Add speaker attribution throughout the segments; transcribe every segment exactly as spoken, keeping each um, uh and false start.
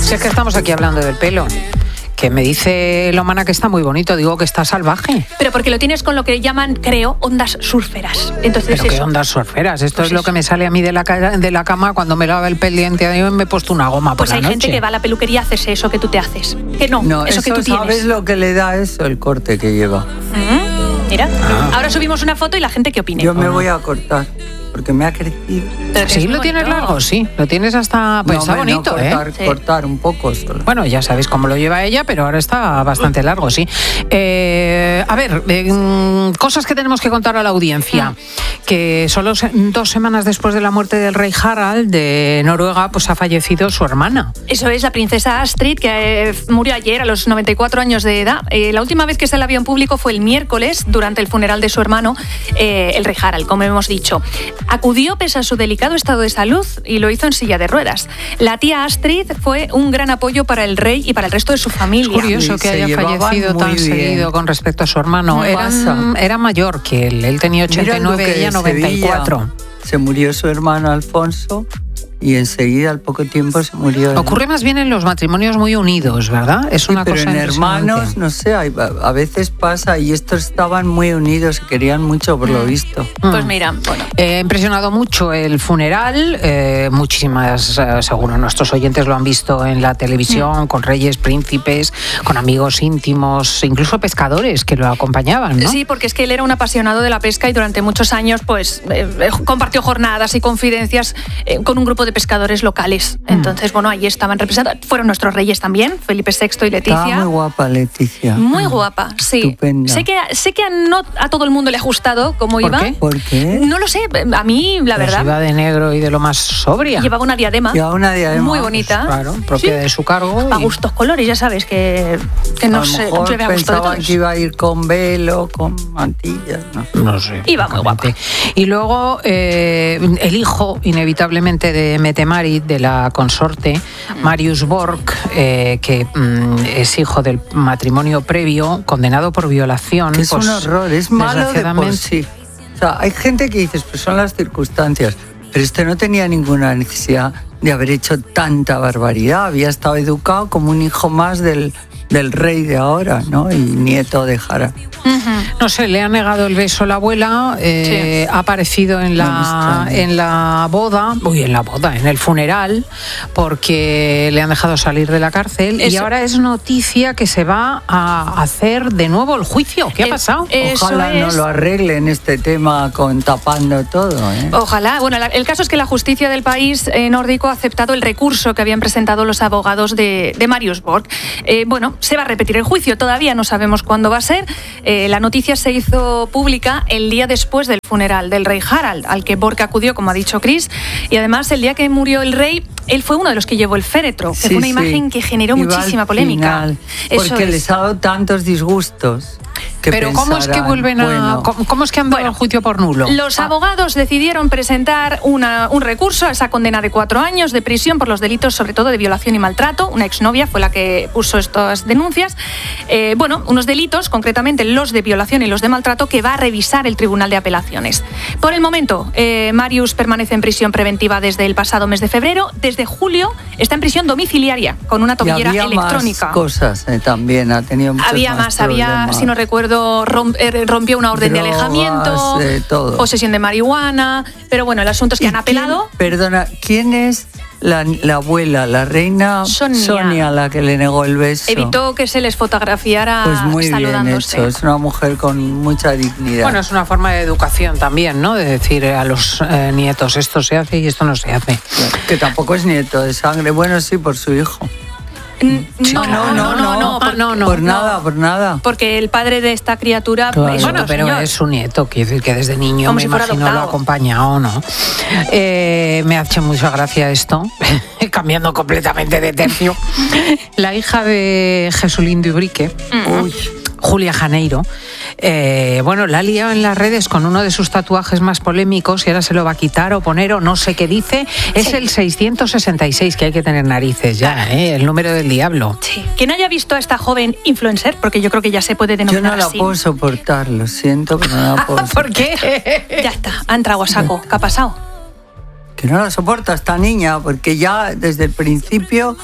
Speaker 1: Si es que estamos aquí hablando del pelo. Que me dice Lomana que está muy bonito, digo que está salvaje.
Speaker 2: Pero porque lo tienes con lo que llaman, creo, ondas surferas. Entonces,
Speaker 1: ¿Pero
Speaker 2: eso.
Speaker 1: qué ondas surferas? Esto
Speaker 2: Pues
Speaker 1: es lo
Speaker 2: eso.
Speaker 1: que me sale a mí de la, ca- de la cama cuando me lava el pendiente. Yo me he puesto una goma
Speaker 2: Pues
Speaker 1: por
Speaker 2: hay
Speaker 1: la
Speaker 2: gente
Speaker 1: noche.
Speaker 2: que va a la peluquería a hacerse eso que tú te haces. Que no,
Speaker 3: No,
Speaker 2: eso,
Speaker 3: eso,
Speaker 2: que tú
Speaker 3: ¿sabes
Speaker 2: tienes.
Speaker 3: lo que le da eso? El corte que lleva.
Speaker 2: Mm, Mira,
Speaker 1: Ah.
Speaker 2: ahora subimos una foto y la gente qué opine.
Speaker 3: Yo me voy a cortar, porque me ha crecido.
Speaker 2: Pero que
Speaker 1: Sí,
Speaker 2: es muy
Speaker 1: lo tienes
Speaker 2: bonito.
Speaker 1: largo, sí. Lo tienes hasta... Pues
Speaker 3: No,
Speaker 1: está
Speaker 3: hombre, no,
Speaker 1: bonito,
Speaker 3: cortar,
Speaker 1: ¿eh?
Speaker 2: Sí.
Speaker 3: cortar un poco solo.
Speaker 1: Bueno, ya sabéis cómo lo lleva ella, pero ahora está bastante largo, sí. Eh, a ver, eh, mm, cosas que tenemos que contar a la audiencia. Que solo se- dos semanas después de la muerte del rey Harald de Noruega, pues ha fallecido su hermana.
Speaker 2: Eso es, la princesa Astrid, que eh, murió ayer a los noventa y cuatro años de edad. Eh, la última vez que se la vio en público fue el miércoles, durante el funeral de su hermano, eh, el rey Harald, como hemos dicho. Acudió pese a su delicado estado de salud y lo hizo en silla de ruedas. La tía Astrid fue un gran apoyo para el rey y para el resto de su familia.
Speaker 1: Es curioso
Speaker 3: Sí,
Speaker 1: que
Speaker 3: se
Speaker 1: haya
Speaker 3: llevaban
Speaker 1: fallecido
Speaker 3: muy
Speaker 1: tan
Speaker 3: bien.
Speaker 1: seguido con respecto a su hermano.
Speaker 3: ¿Qué
Speaker 1: Era,
Speaker 3: pasa?
Speaker 1: era mayor que él. Él tenía ochenta y
Speaker 3: Mira el
Speaker 1: nueve,
Speaker 3: duque de
Speaker 1: ella noventa y cuatro.
Speaker 3: Sevilla. Se murió su hermano Alfonso y enseguida, al poco tiempo, se murió él.
Speaker 1: Ocurre más bien en los matrimonios muy unidos, ¿verdad? Es
Speaker 3: Sí,
Speaker 1: una
Speaker 3: pero
Speaker 1: cosa
Speaker 3: en
Speaker 1: impresionante.
Speaker 3: hermanos, no sé, hay- a veces pasa y estos estaban muy unidos, se querían mucho por lo visto.
Speaker 2: Pues
Speaker 1: Mm.
Speaker 2: mira, bueno.
Speaker 1: Eh, ha impresionado mucho el funeral, eh, muchísimas, eh, seguro nuestros oyentes lo han visto en la televisión, con reyes, príncipes, con amigos íntimos, incluso pescadores que lo acompañaban, ¿no?
Speaker 2: Sí, porque es que él era un apasionado de la pesca y durante muchos años pues eh, eh, compartió jornadas y confidencias eh, con un grupo de pescadores locales. Entonces, bueno, ahí estaban representados. Fueron nuestros reyes también, Felipe sexto y Leticia.
Speaker 3: Estaba muy guapa Leticia.
Speaker 2: Muy guapa, sí.
Speaker 3: Estupenda.
Speaker 2: Sé que, sé que a, no a todo el mundo le ha gustado cómo
Speaker 1: ¿Por
Speaker 2: iba.
Speaker 1: qué?
Speaker 3: ¿Por qué?
Speaker 2: No lo sé, a mí, la
Speaker 1: Pues
Speaker 2: verdad,
Speaker 1: iba de negro y de lo más sobria.
Speaker 2: llevaba una diadema.
Speaker 3: Llevaba una diadema.
Speaker 2: Muy bonita.
Speaker 1: Claro, propia
Speaker 2: Sí.
Speaker 1: de su cargo.
Speaker 2: A
Speaker 1: y-
Speaker 2: gustos colores, ya sabes que, que
Speaker 3: A
Speaker 2: no
Speaker 3: lo
Speaker 2: se
Speaker 3: mejor
Speaker 2: llueve a gusto de
Speaker 3: pensaban
Speaker 2: todos.
Speaker 3: que iba a ir con velo, con mantillas, ¿no?
Speaker 1: No sé.
Speaker 2: Iba muy guapa.
Speaker 1: Y luego eh, el hijo, inevitablemente, de Mette-Marit, de la consorte, Marius Borg, eh, que mm, es hijo del matrimonio previo, condenado por violación.
Speaker 3: Que es
Speaker 1: pues,
Speaker 3: un horror, es malo de por
Speaker 1: desgraciadamente-
Speaker 3: sí. O sea, hay gente que dice, pues son las circunstancias, pero este no tenía ninguna necesidad de haber hecho tanta barbaridad, había estado educado como un hijo más del, del rey de ahora, ¿no? Y nieto de Harald.
Speaker 1: No sé, le ha negado el beso la abuela, eh, ha aparecido en la,
Speaker 3: extraño.
Speaker 1: en la boda, uy, en la boda, en el funeral, porque le han dejado salir de la cárcel y
Speaker 2: Eso.
Speaker 1: ahora es noticia que se va a hacer de nuevo el juicio. ¿Qué ha
Speaker 2: Eh,
Speaker 1: pasado?
Speaker 2: eh, Eso
Speaker 3: Ojalá no
Speaker 2: es.
Speaker 3: lo arreglen este tema con tapando todo, ¿eh?
Speaker 2: Ojalá. Bueno, la- el caso es que la justicia del país eh, nórdico ha aceptado el recurso que habían presentado los abogados de, de Marius Borg. Eh, bueno, se va a repetir el juicio, todavía no sabemos cuándo va a ser. Eh, la noticia se hizo pública el día después del funeral del rey Harald, al que Borg acudió, como ha dicho Chris, y además el día que murió el rey, él fue uno de los que llevó el féretro, que
Speaker 3: Sí,
Speaker 2: fue una
Speaker 3: sí.
Speaker 2: imagen que generó
Speaker 3: Iba al
Speaker 2: muchísima polémica.
Speaker 3: final,
Speaker 2: Eso
Speaker 3: porque
Speaker 2: es.
Speaker 3: les ha dado tantos disgustos. Que
Speaker 1: Pero ¿cómo es que
Speaker 3: pensarán,
Speaker 1: vuelven a...
Speaker 3: bueno,
Speaker 1: ¿cómo, cómo es que han dado
Speaker 2: Bueno,
Speaker 1: el juicio por nulo?
Speaker 2: Los
Speaker 1: Ah,
Speaker 2: abogados decidieron presentar una- un recurso a esa condena de cuatro años de prisión por los delitos, sobre todo de violación y maltrato. Una exnovia fue la que puso estas denuncias. Eh, bueno, unos delitos, concretamente los de violación y los de maltrato, que va a revisar el Tribunal de Apelaciones. Por el momento, eh, Marius permanece en prisión preventiva desde el pasado mes de febrero. Desde julio está en prisión domiciliaria con una
Speaker 3: y
Speaker 2: tobillera
Speaker 3: había
Speaker 2: electrónica.
Speaker 3: más cosas eh, también, ha tenido muchos
Speaker 2: Había más, había,
Speaker 3: problemas.
Speaker 2: si no recuerdo, rom- eh, rompió una orden
Speaker 3: Drogas,
Speaker 2: de alejamiento,
Speaker 3: de todo.
Speaker 2: posesión de marihuana, pero bueno, el asunto es que
Speaker 3: ¿Y
Speaker 2: han apelado.
Speaker 3: quién- perdona, ¿quién es la, la abuela, la reina
Speaker 2: Sonia.
Speaker 3: la que le negó el beso?
Speaker 2: Evitó que se les fotografiara
Speaker 3: Pues muy bien
Speaker 2: saludándose.
Speaker 3: hecho, es una mujer con mucha dignidad.
Speaker 1: Bueno, es una forma de educación también, ¿no? De decir a los eh, nietos, esto se hace y esto no se hace.
Speaker 3: Que tampoco es nieto de sangre, bueno, sí, por su hijo.
Speaker 2: N-
Speaker 3: No, no, no, no,
Speaker 2: no,
Speaker 1: Ah,
Speaker 2: por-
Speaker 1: no, no.
Speaker 3: por nada, por nada.
Speaker 2: porque el padre de esta criatura
Speaker 3: Claro.
Speaker 2: es
Speaker 1: Bueno,
Speaker 2: otro
Speaker 1: pero
Speaker 2: señor.
Speaker 1: es su nieto, quiere decir que desde niño
Speaker 2: Como
Speaker 1: me
Speaker 2: si fuera
Speaker 1: imagino lo
Speaker 2: adoptado.
Speaker 1: acompaña o no. Eh, me ha hecho mucha gracia esto, cambiando completamente de tercio. La hija de Jesulín Dubrique,
Speaker 3: Uy,
Speaker 1: Julia Janeiro, eh, bueno, la ha liado en las redes con uno de sus tatuajes más polémicos y ahora se lo va a quitar o poner o no sé qué dice. Es
Speaker 2: Sí.
Speaker 1: el seiscientos sesenta y seis, que hay que tener narices ya, ¿eh? El número del diablo.
Speaker 2: Sí. Quien haya visto a esta joven influencer, porque yo creo que ya se puede
Speaker 3: yo
Speaker 2: denominar
Speaker 3: no la
Speaker 2: así.
Speaker 3: puedo soportar, lo siento, pero no la puedo
Speaker 1: ¿Por qué?
Speaker 2: Ya está, ha entrado a saco. ¿Qué ha pasado?
Speaker 3: Que no la soporta esta niña, porque ya desde el principio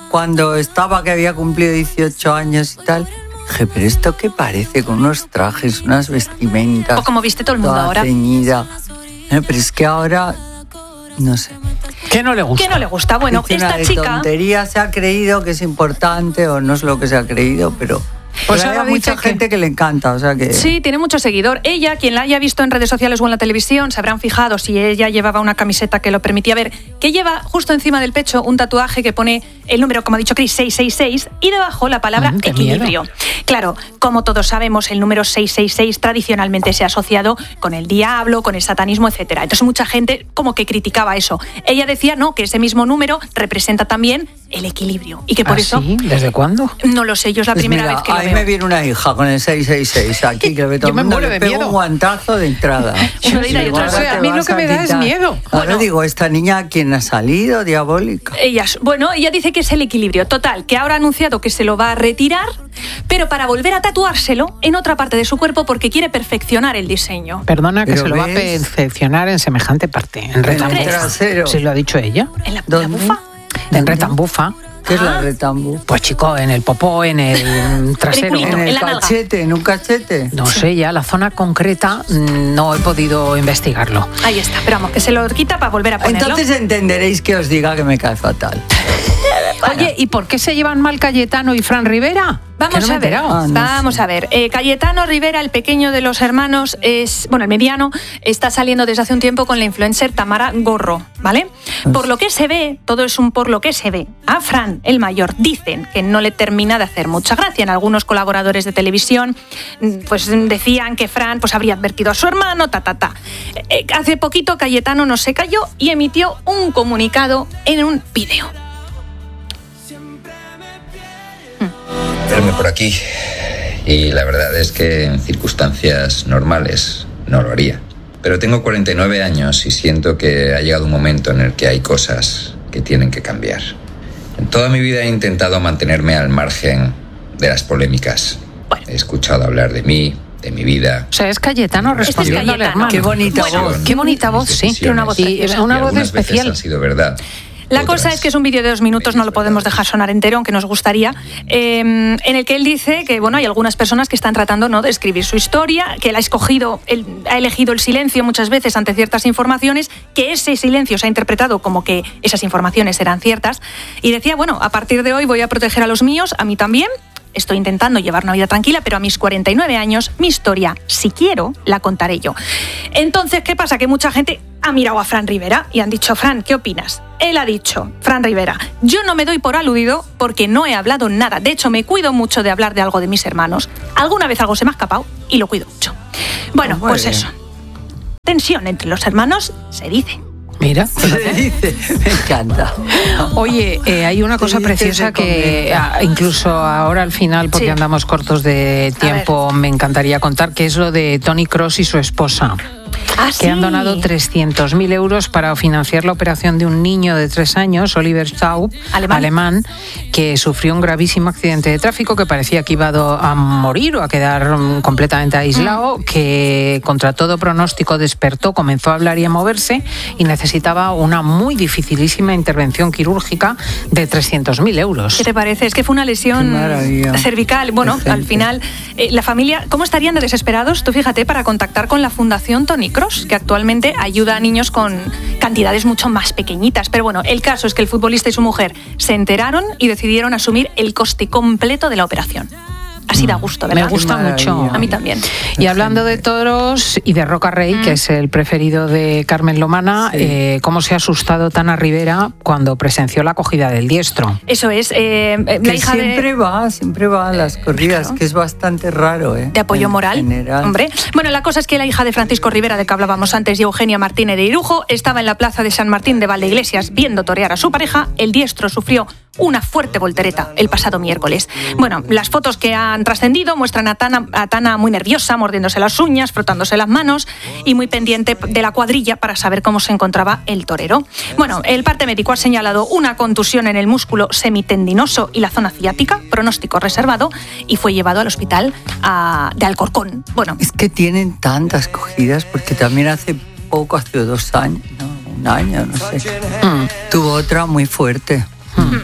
Speaker 3: cuando estaba que había cumplido dieciocho años y tal, dije, pero ¿esto qué parece? Con unos trajes, unas vestimentas.
Speaker 2: O como viste todo el mundo
Speaker 3: toda
Speaker 2: ahora.
Speaker 3: Ceñida. Eh, pero es que ahora, no sé.
Speaker 1: ¿Qué no le gusta?
Speaker 2: ¿Qué no le gusta? Bueno,
Speaker 3: Dice una
Speaker 2: esta
Speaker 3: de
Speaker 2: chica...
Speaker 3: tontería, se ha creído que es importante o no es lo que se ha creído, pero...
Speaker 1: Pues
Speaker 3: Pero
Speaker 1: ahora
Speaker 3: hay mucha
Speaker 1: dice que-
Speaker 3: gente que le encanta, o sea que...
Speaker 2: Sí, tiene mucho seguidor. Ella, quien la haya visto en redes sociales o en la televisión, se habrán fijado si ella llevaba una camiseta que lo permitía ver, que lleva justo encima del pecho un tatuaje que pone el número, como ha dicho Chris, seiscientos sesenta y seis y debajo la palabra
Speaker 1: Mm, qué
Speaker 2: equilibrio.
Speaker 1: miedo.
Speaker 2: Claro, como todos sabemos, el número seiscientos sesenta y seis tradicionalmente se ha asociado con el diablo, con el satanismo, etcétera. Entonces mucha gente como que criticaba eso. Ella decía, no, que ese mismo número representa también el equilibrio y que por
Speaker 1: ¿Ah,
Speaker 2: eso...
Speaker 1: sí? ¿Desde cuándo?
Speaker 2: No lo sé, yo es la
Speaker 3: Pues
Speaker 2: primera
Speaker 3: mira,
Speaker 2: vez que lo
Speaker 3: ahí
Speaker 2: veo.
Speaker 3: me viene una hija con el seiscientos sesenta y seis aquí, que ve todo
Speaker 1: Yo me
Speaker 3: el mundo,
Speaker 1: muero
Speaker 3: le
Speaker 1: de
Speaker 3: pego
Speaker 1: miedo.
Speaker 3: un guantazo de entrada.
Speaker 2: Uno de ida y otro de
Speaker 3: Ahora
Speaker 2: vuelta.
Speaker 3: te
Speaker 1: A mí lo
Speaker 3: vas
Speaker 1: que me da es
Speaker 3: quitar.
Speaker 1: miedo.
Speaker 3: Ahora
Speaker 2: Bueno.
Speaker 3: digo, esta niña, ¿quién ha salido? Diabólica.
Speaker 2: Ella, bueno, ella dice que es el equilibrio. Total, que ahora ha anunciado que se lo va a retirar, pero para volver a tatuárselo en otra parte de su cuerpo porque quiere perfeccionar el diseño.
Speaker 1: Perdona, que
Speaker 3: Pero
Speaker 1: se lo va a
Speaker 3: ves-
Speaker 1: perfeccionar en semejante parte. En
Speaker 3: En el
Speaker 1: retambufa.
Speaker 3: trasero.
Speaker 1: Sí, lo ha dicho ella.
Speaker 2: ¿En la, la
Speaker 3: ¿Dónde?
Speaker 2: bufa?
Speaker 1: En retambufa.
Speaker 3: ¿Qué es la
Speaker 2: Ah.
Speaker 3: retambu?
Speaker 1: Pues chico, en el popó, en el trasero.
Speaker 2: culito.
Speaker 3: En
Speaker 2: en
Speaker 3: el
Speaker 2: la nalga.
Speaker 3: cachete, en un cachete.
Speaker 1: No sé, ya la zona concreta mm, no he podido investigarlo.
Speaker 2: Ahí está, pero vamos, que se lo quita para volver a ponerlo.
Speaker 3: Entonces entenderéis que os diga que me cae fatal.
Speaker 1: Oye, ¿y por qué se llevan mal Cayetano y Fran Rivera?
Speaker 2: Vamos
Speaker 1: Que no me he
Speaker 2: a ver,
Speaker 1: enterado.
Speaker 3: Ah, no
Speaker 2: vamos
Speaker 3: sé.
Speaker 2: a ver. Eh, Cayetano Rivera, el pequeño de los hermanos, es, bueno, el mediano, está saliendo desde hace un tiempo con la influencer Tamara Gorro, ¿vale? Por lo que se ve, todo es un por lo que se ve. A Fran, el mayor, dicen que no le termina de hacer mucha gracia. En algunos colaboradores de televisión, mm, pues decían que Fran pues habría advertido a su hermano, ta, ta, ta. Eh, hace poquito Cayetano no se cayó y emitió un comunicado en un vídeo.
Speaker 4: Verme por aquí. Y la verdad es que en circunstancias normales no lo haría. Pero tengo cuarenta y nueve años y siento que ha llegado un momento en el que hay cosas que tienen que cambiar. En toda mi vida he intentado mantenerme al margen de las polémicas. He escuchado hablar de mí, de mi vida.
Speaker 1: O sea, es Cayetano
Speaker 2: Este es
Speaker 1: respondiendo al
Speaker 2: Cayetano.
Speaker 1: hermano.
Speaker 3: Qué bonita
Speaker 2: Bueno,
Speaker 3: voz.
Speaker 1: Qué bonita voz, sí.
Speaker 2: Tiene una voz
Speaker 1: Y
Speaker 2: preciosa.
Speaker 1: es una
Speaker 4: Y
Speaker 1: voz
Speaker 4: algunas veces
Speaker 1: especial.
Speaker 4: han sido verdad.
Speaker 2: La
Speaker 4: Otras
Speaker 2: cosa es que es un vídeo de dos minutos, no lo podemos dejar sonar entero, aunque nos gustaría, eh, en el que él dice que bueno, hay algunas personas que están tratando, ¿no?, de escribir su historia, que él ha escogido, él ha elegido el silencio muchas veces ante ciertas informaciones, que ese silencio se ha interpretado como que esas informaciones eran ciertas, y decía, bueno, a partir de hoy voy a proteger a los míos, a mí también. Estoy intentando llevar una vida tranquila, pero a mis cuarenta y nueve años, mi historia, si quiero, la contaré yo. Entonces, ¿qué pasa? Que mucha gente ha mirado a Fran Rivera y han dicho, Fran, ¿qué opinas? Él ha dicho, Fran Rivera, yo no me doy por aludido porque no he hablado nada. De hecho, me cuido mucho de hablar de algo de mis hermanos. Alguna vez algo se me ha escapado y lo cuido mucho. Bueno,
Speaker 3: Muy
Speaker 2: pues
Speaker 3: bien.
Speaker 2: eso. Tensión entre los hermanos, se dice.
Speaker 1: Mira.
Speaker 3: Se dice, me encanta.
Speaker 1: Oye, eh, hay una cosa
Speaker 3: Sí, que
Speaker 1: preciosa
Speaker 3: se
Speaker 1: que
Speaker 3: comenta.
Speaker 1: ah, incluso ahora al final, porque
Speaker 2: Sí.
Speaker 1: andamos cortos de tiempo, me encantaría contar, que es lo de Tony Cross y su esposa.
Speaker 2: Ah,
Speaker 1: Que han donado trescientos mil euros para financiar la operación de un niño de tres años, Oliver Staub,
Speaker 2: Alemán.
Speaker 1: alemán, que sufrió un gravísimo accidente de tráfico, que parecía que iba a morir o a quedar mm, completamente aislado,
Speaker 2: Mm.
Speaker 1: que contra todo pronóstico despertó, comenzó a hablar y a moverse y necesitaba una muy dificilísima intervención quirúrgica de trescientos mil euros.
Speaker 2: ¿Qué te parece? Es que fue una
Speaker 3: Qué
Speaker 2: lesión
Speaker 3: maravilla.
Speaker 2: cervical. Bueno,
Speaker 3: Qué gente.
Speaker 2: al final, eh, la familia, ¿cómo estarían de desesperados? Tú fíjate, para contactar con la Fundación Tony Cross, que actualmente ayuda a niños con cantidades mucho más pequeñitas. Pero bueno, el caso es que el futbolista y su mujer se enteraron y decidieron asumir el coste completo de la operación. Así da gusto, ¿verdad?
Speaker 1: Me gusta
Speaker 3: Qué maravilla.
Speaker 1: mucho.
Speaker 2: A mí también.
Speaker 1: Y hablando de toros y de Roca Rey,
Speaker 2: Mm.
Speaker 1: que es el preferido de Carmen Lomana,
Speaker 3: Sí.
Speaker 1: eh, ¿cómo se ha asustado Tana Rivera cuando presenció la acogida del diestro?
Speaker 2: Eso es, eh, eh, la
Speaker 3: Que
Speaker 2: hija
Speaker 3: siempre
Speaker 2: de...
Speaker 3: va, siempre va a las corridas,
Speaker 2: claro.
Speaker 3: que es bastante raro, ¿eh?
Speaker 2: de apoyo
Speaker 3: En
Speaker 2: moral,
Speaker 3: general.
Speaker 2: hombre. Bueno, la cosa es que la hija de Francisco Rivera, de que hablábamos antes, y Eugenia Martínez de Irujo, estaba en la plaza de San Martín de Valdeiglesias viendo torear a su pareja. El diestro sufrió una fuerte voltereta el pasado miércoles. Bueno, las fotos que han trascendido muestran a Tana, a Tana muy nerviosa, mordiéndose las uñas, frotándose las manos y muy pendiente de la cuadrilla para saber cómo se encontraba el torero. Bueno, el parte médico ha señalado una contusión en el músculo semitendinoso y la zona ciática, pronóstico reservado, y fue llevado al hospital a- de Alcorcón. Bueno,
Speaker 3: Es que tienen tantas cogidas, porque también hace poco, hace dos años, no, un año, no sé,
Speaker 1: Mm.
Speaker 3: tuvo otra muy fuerte.
Speaker 1: Mm.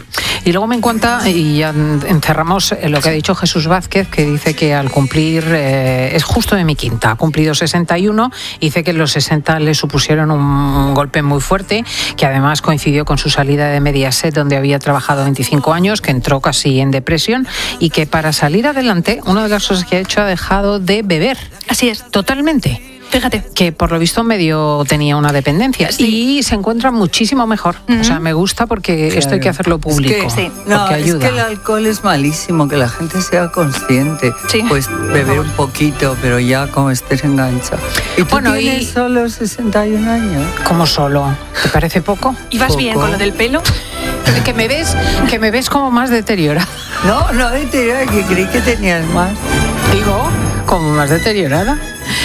Speaker 1: Y luego me encanta, y ya encerramos lo que ha dicho Jesús Vázquez, que dice que al cumplir, eh, es justo de mi quinta, ha cumplido sesenta y uno, y dice que los sesenta le supusieron un, un golpe muy fuerte, que además coincidió con su salida de Mediaset, donde había trabajado veinticinco años, que entró casi en depresión, y que para salir adelante, una de las cosas que ha hecho ha dejado de beber.
Speaker 2: Así es.
Speaker 1: Totalmente.
Speaker 2: Fíjate.
Speaker 1: Que por lo visto medio tenía una dependencia. Sí. Y se encuentra muchísimo mejor. Uh-huh. O sea, me gusta porque claro. esto hay que hacerlo público.
Speaker 3: Es que,
Speaker 1: sí.
Speaker 3: No,
Speaker 1: porque ayuda.
Speaker 3: Es que el alcohol es malísimo, que la gente sea consciente.
Speaker 2: Sí.
Speaker 3: Pues beber un poquito, pero ya como estés enganchado. ¿Y tú bueno, tienes y... solo sesenta y un años?
Speaker 1: ¿Cómo solo? ¿Te parece poco?
Speaker 2: ¿Y vas
Speaker 3: ¿Poco?
Speaker 2: bien con lo del pelo?
Speaker 1: que me ves que me ves como más deteriorada.
Speaker 3: No, no deteriorada, que creí que tenías más.
Speaker 1: Digo, como más deteriorada.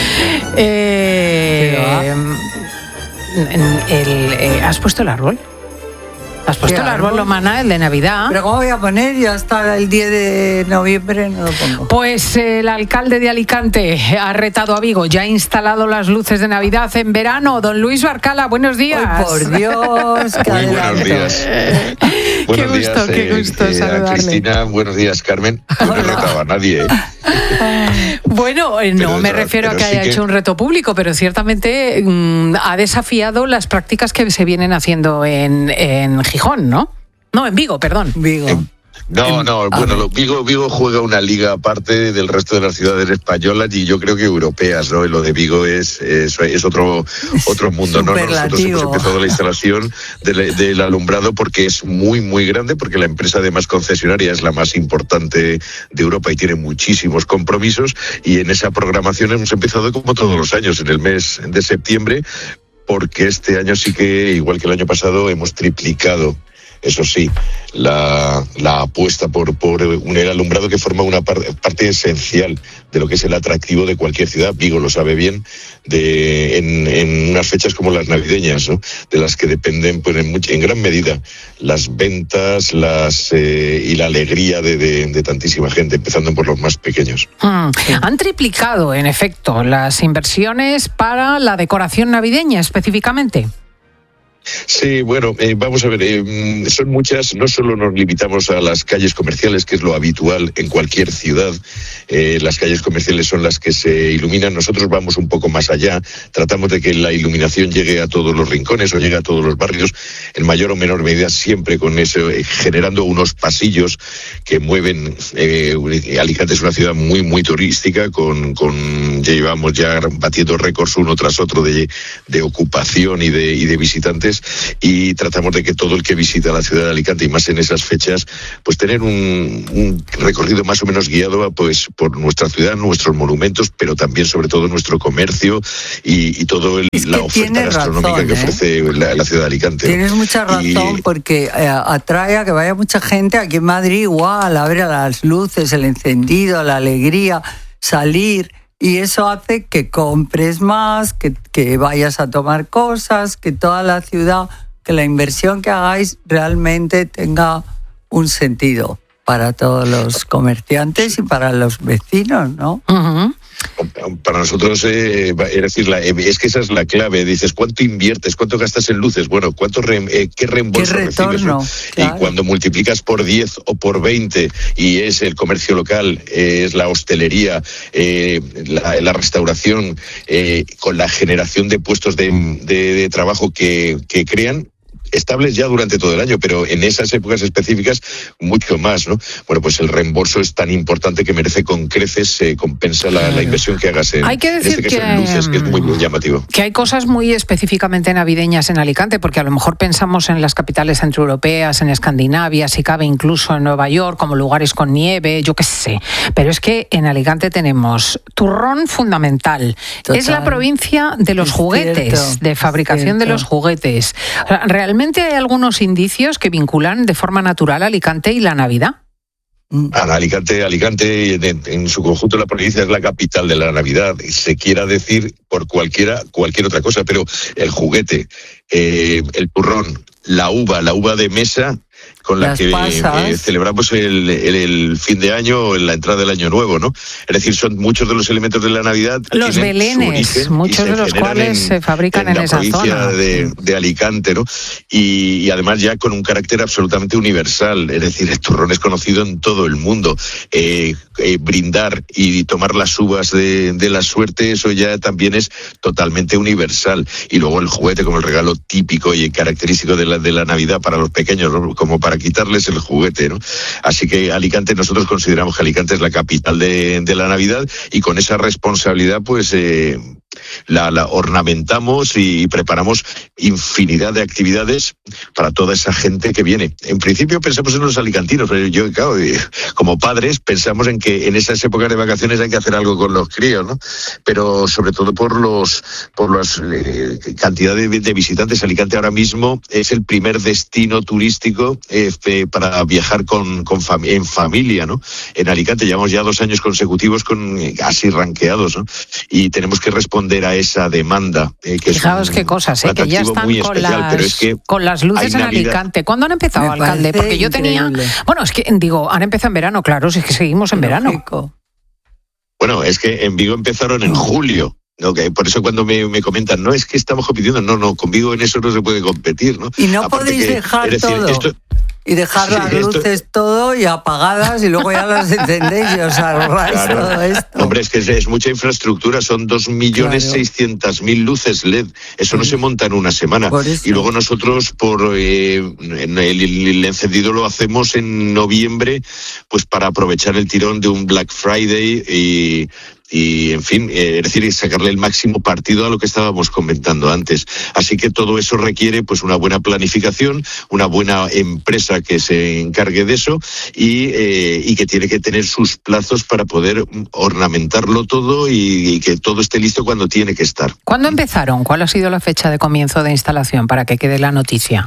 Speaker 1: Eh, el, eh, ¿Has puesto el árbol? ¿Has puesto el árbol, Lomana, el de Navidad?
Speaker 3: ¿Pero cómo voy a poner? Ya hasta el diez de noviembre no lo pongo.
Speaker 1: Pues eh, el alcalde de Alicante ha retado a Vigo, ya ha instalado las luces de Navidad en verano. Don Luis Barcala, buenos días.
Speaker 3: ¡Ay, por Dios!
Speaker 5: Muy buenos días.
Speaker 1: Buenos qué gusto,
Speaker 5: días,
Speaker 1: qué gusto
Speaker 5: eh,
Speaker 1: saludarle.
Speaker 5: A Cristina, buenos días, Carmen. Yo no he retado a nadie, ¿eh?
Speaker 1: Bueno, eh, no
Speaker 5: pero,
Speaker 1: me refiero a que
Speaker 5: sí
Speaker 1: haya
Speaker 5: que...
Speaker 1: hecho un reto público, pero ciertamente mmm, ha desafiado las prácticas que se vienen haciendo en, en Gijón, ¿no? No, en Vigo, perdón.
Speaker 3: Vigo.
Speaker 5: En... No, no, bueno, lo, Vigo, Vigo juega una liga aparte del resto de las ciudades españolas y yo creo que europeas, ¿no? Lo de Vigo es, es, es otro, otro mundo, ¿no? Nosotros hemos empezado la instalación del, del alumbrado porque es muy, muy grande, porque la empresa además concesionaria es la más importante de Europa y tiene muchísimos compromisos, y en esa programación hemos empezado como todos los años, en el mes de septiembre, porque este año sí que, igual que el año pasado, hemos triplicado, eso sí, la, la apuesta por, por un el alumbrado que forma una par, parte esencial de lo que es el atractivo de cualquier ciudad. Vigo lo sabe bien, de, en, en unas fechas como las navideñas, ¿no? De las que dependen pues, en, mucha, en gran medida las ventas las eh, y la alegría de, de, de tantísima gente, empezando por los más pequeños.
Speaker 1: Hmm. Han triplicado, en efecto, las inversiones para la decoración navideña específicamente.
Speaker 5: Sí, bueno, eh, vamos a ver, eh, son muchas, no solo nos limitamos a las calles comerciales, que es lo habitual en cualquier ciudad, eh, las calles comerciales son las que se iluminan, nosotros vamos un poco más allá, tratamos de que la iluminación llegue a todos los rincones o llegue a todos los barrios, en mayor o menor medida siempre con eso, eh, generando unos pasillos que mueven, eh, Alicante es una ciudad muy, muy turística, con, con ya llevamos ya batiendo récords uno tras otro de, de ocupación y de, y de visitantes, y tratamos de que todo el que visita la ciudad de Alicante, y más en esas fechas, pues tener un, un recorrido más o menos guiado pues por nuestra ciudad, nuestros monumentos, pero también sobre todo nuestro comercio y, y todo el, es que la oferta gastronómica razón, que ofrece ¿eh? la, la ciudad de Alicante.
Speaker 3: Tienes mucha razón, y... porque eh, atrae a que vaya mucha gente. Aquí en Madrid igual, a ver las luces, el encendido, la alegría, salir. Y eso hace que compres más, que, que vayas a tomar cosas, que toda la ciudad, que la inversión que hagáis realmente tenga un sentido para todos los comerciantes y para los vecinos, ¿no?
Speaker 1: Uh-huh.
Speaker 5: Para nosotros, eh, es decir, la, es que esa es la clave. Dices, ¿cuánto inviertes? ¿Cuánto gastas en luces? Bueno, ¿cuánto re, eh, ¿qué reembolso
Speaker 3: ¿Qué retorno,
Speaker 5: recibes? ¿No? Claro. Y cuando multiplicas por diez o por veinte, y es el comercio local, eh, es la hostelería, eh, la, la restauración, eh, con la generación de puestos de, de, de trabajo que, que crean, estables ya durante todo el año, pero en esas épocas específicas mucho más, ¿no? Bueno, pues el reembolso es tan importante que merece con creces, se eh, compensa la, la inversión que hagas en,
Speaker 1: hay que decir
Speaker 5: en este caso
Speaker 1: que,
Speaker 5: en luces, que es muy, muy llamativo.
Speaker 1: Que hay cosas muy específicamente navideñas en Alicante, porque a lo mejor pensamos en las capitales centroeuropeas, en Escandinavia, si cabe incluso en Nueva York, como lugares con nieve, yo qué sé. Pero es que en Alicante tenemos turrón fundamental. Total. Es la provincia de los es juguetes, cierto, de fabricación de los juguetes. O sea, realmente ¿hay algunos indicios que vinculan de forma natural Alicante y la Navidad?
Speaker 5: Alicante, Alicante en, en su conjunto la provincia es la capital de la Navidad, se quiera decir por cualquiera, cualquier otra cosa, pero el juguete, eh, el turrón, la uva, la uva de mesa con la
Speaker 3: Las
Speaker 5: que
Speaker 3: pasas.
Speaker 5: eh, celebramos el, el, el fin de año o la entrada del año nuevo, ¿no? Es decir, son muchos de los elementos de la Navidad.
Speaker 1: Los belenes, muchos de los cuales en, se fabrican en, en esa
Speaker 5: zona. En la provincia de, de Alicante, ¿no? Y, y además ya con un carácter absolutamente universal, es decir, el turrón es conocido en todo el mundo. Eh, eh, brindar y tomar las uvas de, de la suerte, eso ya también es totalmente universal. Y luego el juguete como el regalo típico y característico de la, de la Navidad para los pequeños, ¿no? Como para quitarles el juguete, ¿no? Así que Alicante, nosotros consideramos que Alicante es la capital de, de la Navidad, y con esa responsabilidad pues eh, la, la ornamentamos y preparamos infinidad de actividades para toda esa gente que viene. En principio pensamos en los alicantinos, pero yo, claro, como padres pensamos en que en esas épocas de vacaciones hay que hacer algo con los críos, ¿no? Pero sobre todo por los por las eh, cantidad de, de visitantes. Alicante ahora mismo es el primer destino turístico eh, para viajar con, con fam- en familia, ¿no? En Alicante llevamos ya dos años consecutivos con eh, casi ranqueados, ¿no? Y tenemos que responder a esa demanda. Eh, que
Speaker 1: Fijaos
Speaker 5: es un,
Speaker 1: qué cosas, eh, que ya están con,
Speaker 5: especial,
Speaker 1: las,
Speaker 5: pero es que
Speaker 1: con las luces en
Speaker 5: Navidad.
Speaker 1: Alicante. ¿Cuándo han empezado,
Speaker 3: Me
Speaker 1: alcalde? Porque yo tenía...
Speaker 3: increíble.
Speaker 1: Bueno, es que digo, han empezado en verano, claro, si es que seguimos en verano.
Speaker 3: Lógico.
Speaker 5: Bueno, es que en Vigo empezaron en julio. Okay, por eso cuando me, me comentan, no, es que estamos compitiendo, no, no, con Vigo en eso no se puede competir, ¿no?
Speaker 3: Y no
Speaker 5: Aparte
Speaker 3: podéis
Speaker 5: que,
Speaker 3: dejar
Speaker 5: es decir,
Speaker 3: todo.
Speaker 5: Esto,
Speaker 3: Y dejar las
Speaker 5: Sí, esto-
Speaker 3: luces todo y apagadas y luego ya las encendéis y os ahorráis
Speaker 5: Claro.
Speaker 3: todo esto.
Speaker 5: Hombre, es que es, es mucha infraestructura, son dos millones
Speaker 3: Claro.
Speaker 5: seiscientas mil luces L E D, eso no
Speaker 3: Sí.
Speaker 5: se monta en una semana.
Speaker 3: Por eso.
Speaker 5: Y luego nosotros, por eh, en el, el encendido lo hacemos en noviembre, pues para aprovechar el tirón de un Black Friday y... Y, en fin, eh, es decir, sacarle el máximo partido a lo que estábamos comentando antes. Así que todo eso requiere pues una buena planificación, una buena empresa que se encargue de eso y, eh, y que tiene que tener sus plazos para poder ornamentarlo todo y, y que todo esté listo cuando tiene que estar.
Speaker 1: ¿Cuándo empezaron? ¿Cuál ha sido la fecha de comienzo de instalación para que quede la noticia?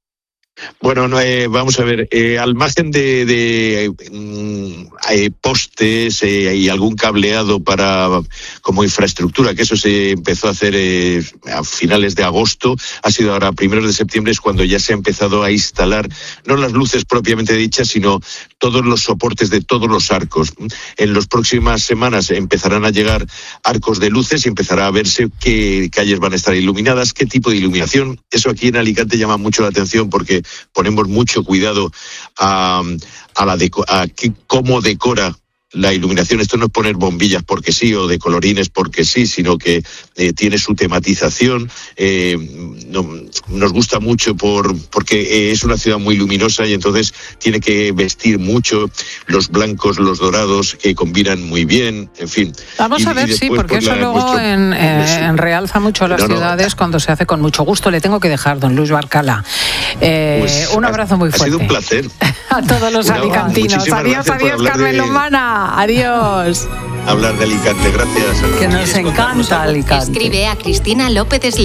Speaker 5: Bueno, no, eh, vamos a ver, eh, al margen de, de mm, eh, postes eh, y algún cableado para como infraestructura, que eso se empezó a hacer eh, a finales de agosto, ha sido ahora a primeros de septiembre es cuando ya se ha empezado a instalar, no las luces propiamente dichas, sino todos los soportes de todos los arcos. En las próximas semanas empezarán a llegar arcos de luces y empezará a verse qué calles van a estar iluminadas, qué tipo de iluminación. Eso aquí en Alicante llama mucho la atención porque ponemos mucho cuidado a, a, la deco- a qué, cómo decora la iluminación. Esto no es poner bombillas porque sí o de colorines porque sí, sino que eh, tiene su tematización. Eh, no, nos gusta mucho por porque eh, es una ciudad muy luminosa y entonces tiene que vestir mucho los blancos, los dorados, que combinan muy bien, en fin.
Speaker 1: Vamos
Speaker 5: Y-
Speaker 1: a ver,
Speaker 5: y
Speaker 1: sí,
Speaker 5: después,
Speaker 1: porque
Speaker 5: pues,
Speaker 1: eso
Speaker 5: la-
Speaker 1: luego
Speaker 5: nuestro-
Speaker 1: en, eh, en realza mucho las
Speaker 5: No, no.
Speaker 1: ciudades cuando se hace con mucho gusto. Le tengo que dejar, don Luis Barcala. Eh,
Speaker 5: Pues,
Speaker 1: un
Speaker 5: ha-
Speaker 1: abrazo muy
Speaker 5: ha
Speaker 1: fuerte.
Speaker 5: sido un placer.
Speaker 1: A todos los
Speaker 5: Una-
Speaker 1: alicantinos.
Speaker 5: muchísimas
Speaker 1: Adiós,
Speaker 5: gracias por
Speaker 1: adiós,
Speaker 5: hablar
Speaker 1: Carmen
Speaker 5: de-
Speaker 1: Lomana. Adiós.
Speaker 5: Hablar de Alicante, gracias.
Speaker 3: Que nos
Speaker 5: ¿Quieres contarnos
Speaker 3: encanta
Speaker 5: algo?
Speaker 3: Alicante.
Speaker 6: Escribe a Cristina López Slim.